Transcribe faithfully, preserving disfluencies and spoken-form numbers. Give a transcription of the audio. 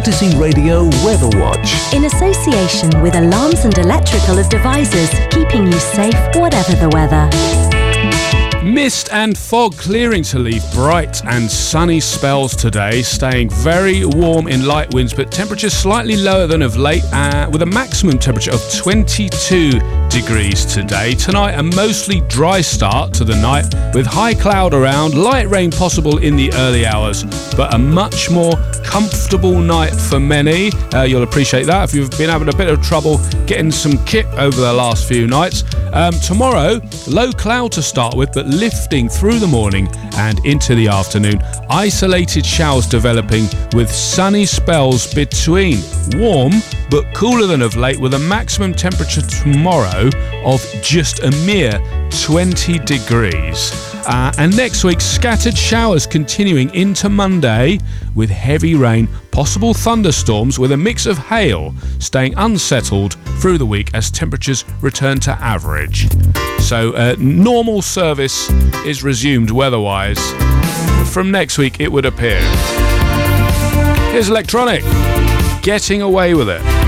Odyssey Radio Weather Watch. In association with Alarms and Electrical Devices, keeping you safe whatever the weather. Mist and fog clearing to leave bright and sunny spells today, staying very warm in light winds, but temperatures slightly lower than of late, uh, with a maximum temperature of twenty-two degrees today. Tonight, a mostly dry start to the night, with high cloud around, light rain possible in the early hours, but a much more comfortable night for many. Uh, you'll appreciate that if you've been having a bit of trouble getting some kit over the last few nights. Um, tomorrow, low cloud to start with, but lifting through the morning and into the afternoon. Isolated showers developing with sunny spells between. Warm but cooler than of late, with a maximum temperature tomorrow of just a mere twenty degrees. Uh, and next week, scattered showers continuing into Monday with heavy rain, possible thunderstorms with a mix of hail, staying unsettled through the week as temperatures return to average. So uh, normal service is resumed weather-wise from next week, it would appear. Here's Electronic, Getting Away With It.